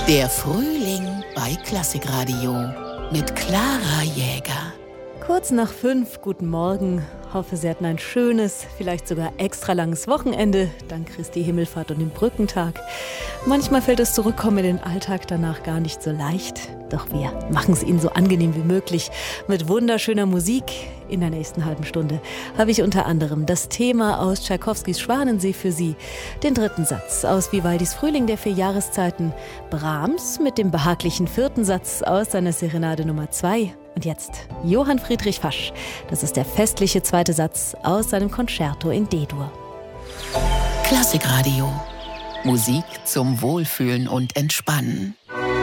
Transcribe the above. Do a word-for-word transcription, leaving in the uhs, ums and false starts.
Der Frühling bei Klassikradio mit Clara Jäger. Kurz nach fünf, guten Morgen. Hoffe, Sie hatten ein schönes, vielleicht sogar extra langes Wochenende, dank Christi Himmelfahrt und dem Brückentag. Manchmal fällt das Zurückkommen in den Alltag danach gar nicht so leicht. Doch wir machen es Ihnen so angenehm wie möglich mit wunderschöner Musik. In der nächsten halben Stunde habe ich unter anderem das Thema aus Tschaikowskis Schwanensee für Sie, den dritten Satz aus Vivaldis Frühling der vier Jahreszeiten, Brahms mit dem behaglichen vierten Satz aus seiner Serenade Nummer zwei und jetzt Johann Friedrich Fasch. Das ist der festliche zweite Satz aus seinem Concerto in D-Dur. Klassikradio. Musik zum Wohlfühlen und Entspannen.